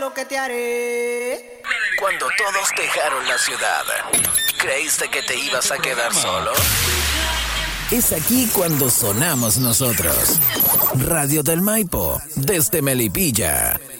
lo que te haré. Cuando todos dejaron la ciudad, ¿creíste que te ibas a quedar solo? Es aquí cuando sonamos nosotros. Radio del Maipo, desde Melipilla.